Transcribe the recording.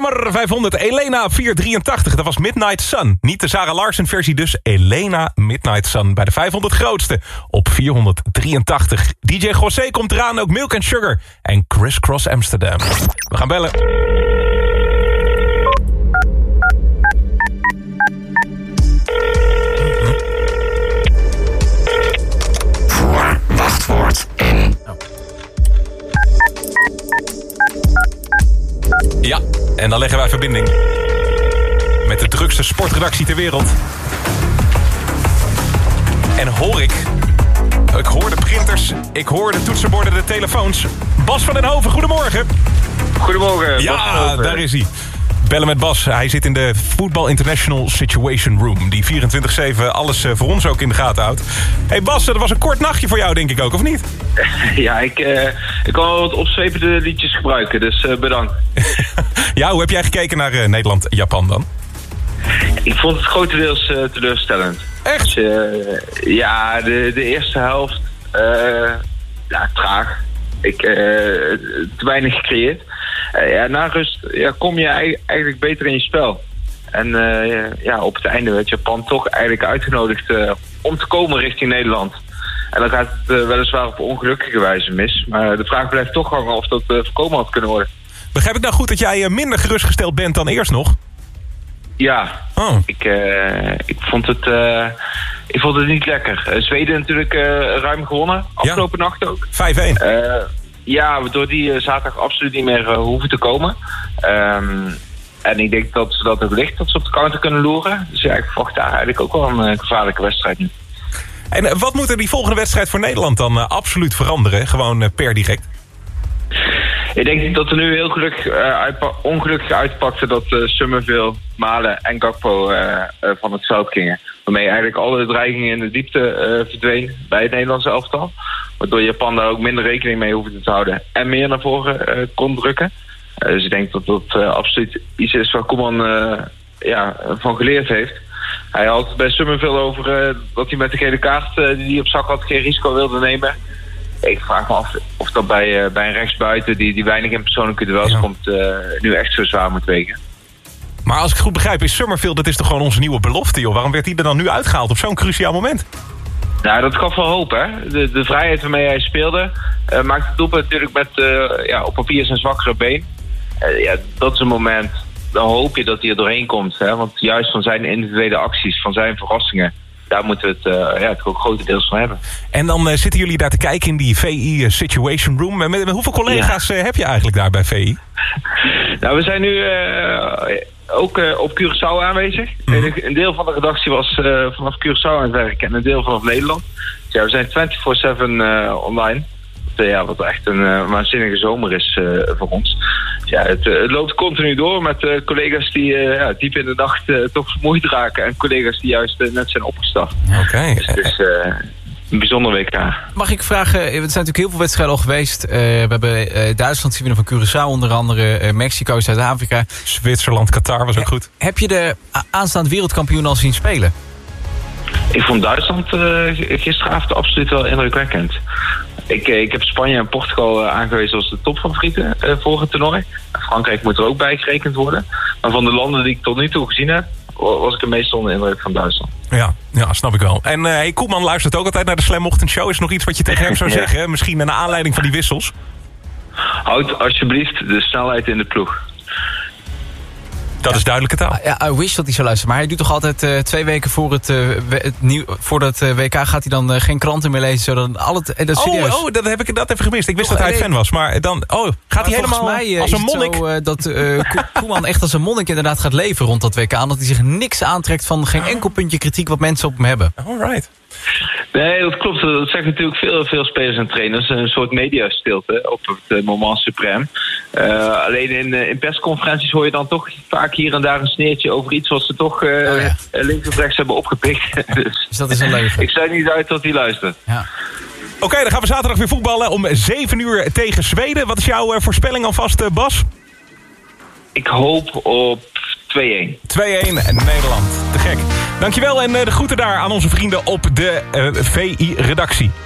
nummer 500, Elena 483. Dat was Midnight Sun. Niet de Zara Larsson versie, dus Elena Midnight Sun. Bij de 500 grootste op 483. DJ José komt eraan, ook Milk and Sugar. En Criss Cross Amsterdam. We gaan bellen. Wachtwoord in. Ja, en dan leggen wij verbinding met de drukste sportredactie ter wereld. En ik hoor de printers, ik hoor de toetsenborden, de telefoons. Bas van den Hoven, goedemorgen. Goedemorgen. Ja, daar is hij. Bellen met Bas. Hij zit in de Football International Situation Room. Die 24/7 alles voor ons ook in de gaten houdt. Hey Bas, dat was een kort nachtje voor jou denk ik ook, of niet? Ja, ik kan wel wat opzwepende liedjes gebruiken, dus bedankt. Ja, hoe heb jij gekeken naar Nederland-Japan dan? Ik vond het grotendeels teleurstellend. Echt? Dus, ja, de eerste helft, traag. Te weinig gecreëerd. Na rust kom je eigenlijk beter in je spel. En op het einde werd Japan toch eigenlijk uitgenodigd om te komen richting Nederland. En dan gaat het weliswaar op ongelukkige wijze mis. Maar de vraag blijft toch hangen of dat voorkomen had kunnen worden. Begrijp ik nou goed dat jij minder gerustgesteld bent dan eerst nog? Ja. Oh. Ik vond het niet lekker. Zweden natuurlijk ruim gewonnen. Afgelopen nacht ook. 5-1. Waardoor die zaterdag absoluut niet meer hoeven te komen. En ik denk dat ze dat ook ligt, dat ze op de counter kunnen loeren. Dus ja, ik verwacht daar eigenlijk ook wel een gevaarlijke wedstrijd nu. En wat moet er die volgende wedstrijd voor Nederland dan absoluut veranderen? Gewoon per direct? Ik denk dat er nu heel ongelukkig uitpakte dat Summerville, Malen en Gakpo van het veld gingen. Waarmee eigenlijk alle dreigingen in de diepte verdween bij het Nederlandse elftal. Waardoor Japan daar ook minder rekening mee hoefde te houden en meer naar voren kon drukken. Dus ik denk dat dat absoluut iets is waar Koeman van geleerd heeft. Hij had het bij Summerville over dat hij met de gele kaart die hij op zak had geen risico wilde nemen. Ik vraag me af of dat bij een rechtsbuiten die weinig in persoonlijke duels komt nu echt zo zwaar moet wegen. Maar als ik het goed begrijp is Summerville, dat is toch gewoon onze nieuwe belofte, joh? Waarom werd hij er dan nu uitgehaald op zo'n cruciaal moment? Nou, dat gaf wel hoop, hè. De vrijheid waarmee hij speelde maakte het doelpunt natuurlijk met op papier zijn zwakkere been. Dat is een moment, dan hoop je dat hij er doorheen komt. Hè? Want juist van zijn individuele acties, van zijn verrassingen, daar moeten we het ook grotendeels van hebben. En dan zitten jullie daar te kijken in die VI Situation Room. Met hoeveel collega's heb je eigenlijk daar bij VI? Nou, we zijn nu ook op Curaçao aanwezig. Mm-hmm. Een deel van de redactie was vanaf Curaçao aan het werken en een deel vanaf Nederland. Dus ja, we zijn 24/7 online. Wat echt een waanzinnige zomer is voor ons. Ja, het loopt continu door met collega's die diep in de nacht toch vermoeid raken. En collega's die juist net zijn opgestapt. Oké. Dus het is een bijzonder WK. Mag ik vragen, er zijn natuurlijk heel veel wedstrijden al geweest. We hebben Duitsland zien winnen van Curaçao onder andere. Mexico, Zuid-Afrika. Zwitserland, Qatar was ook goed. Heb je de aanstaande wereldkampioen al zien spelen? Ik vond Duitsland gisteravond absoluut wel indrukwekkend. Ik heb Spanje en Portugal aangewezen als de topfavorieten voor het toernooi. Frankrijk moet er ook bij gerekend worden. Maar van de landen die ik tot nu toe gezien heb, was ik het meest onder de indruk van Duitsland. Ja, snap ik wel. En Koeman luistert ook altijd naar de Slam Ochtendshow. Is er nog iets wat je tegen hem zou zeggen? Hè? Misschien naar aanleiding van die wissels? Houd alsjeblieft de snelheid in de ploeg. Dat is duidelijke taal. Ja, I wish dat hij zou luisteren. Maar hij doet toch altijd 2 weken voor het WK gaat hij dan geen kranten meer lezen. Zodat dat heb ik even gemist. Ik wist dat hij fan was. Maar dan gaat hij helemaal als een monnik. Zo, dat Koeman echt als een monnik inderdaad gaat leven rond dat WK. En dat hij zich niks aantrekt van geen enkel puntje kritiek wat mensen op hem hebben. Alright. Nee, dat klopt. Dat zeggen natuurlijk veel spelers en trainers. Een soort mediastilte op het moment suprême. Alleen in persconferenties hoor je dan toch vaak hier en daar een sneertje over iets wat ze toch links of rechts hebben opgepikt. Dus dat is een leugen. Ik sluit niet uit tot hij luistert. Ja. Oké, dan gaan we zaterdag weer voetballen om 7 uur tegen Zweden. Wat is jouw voorspelling alvast, Bas? Ik hoop op 2-1. 2-1 Nederland. Te gek. Dankjewel en de groeten daar aan onze vrienden op de VI-redactie.